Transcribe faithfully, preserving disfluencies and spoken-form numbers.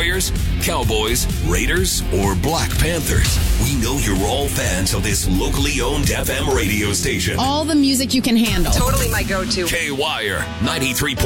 Warriors, Cowboys, Raiders, or Black Panthers. We know you're all fans of this locally owned F M radio station. All the music you can handle. Totally my go-to. K-Wire, ninety-three point